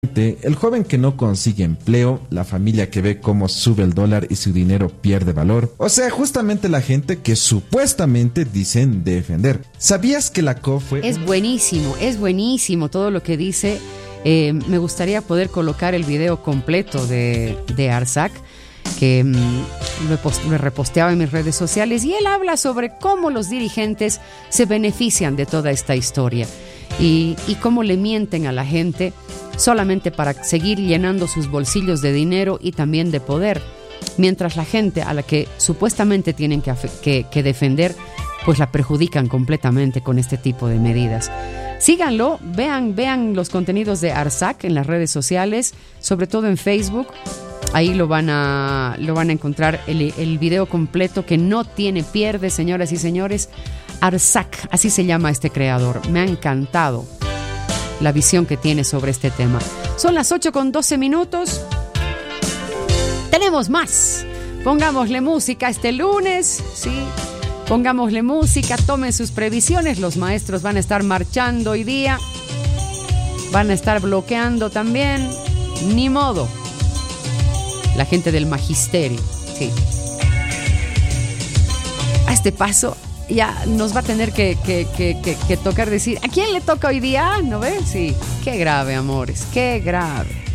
El joven que no consigue empleo, la familia que ve cómo sube el dólar y su dinero pierde valor, o sea, justamente la gente que supuestamente dicen defender. ¿Sabías que la COF fue...? Es buenísimo todo lo que dice. Me gustaría poder colocar el video completo de Arsac, que lo he reposteado en mis redes sociales, y él habla sobre cómo los dirigentes se benefician de toda esta historia y cómo le mienten a la gente solamente para seguir llenando sus bolsillos de dinero y también de poder, mientras la gente a la que supuestamente tienen que defender, pues la perjudican completamente con este tipo de medidas. Síganlo, vean los contenidos de Arsac en las redes sociales, sobre todo en Facebook. Ahí lo van a encontrar el video completo que no tiene pierde, señoras y señores. Arsac, así se llama este creador. Me ha encantado la visión que tiene sobre este tema. Son las 8:12. Tenemos más. Pongámosle música este lunes, sí. Pongámosle música, tomen sus previsiones. Los maestros van a estar marchando hoy día. Van a estar bloqueando también. Ni modo. La gente del magisterio, sí. A este paso ya nos va a tener que tocar decir, ¿a quién le toca hoy día? ¿No ves? Sí, qué grave, amores, qué grave.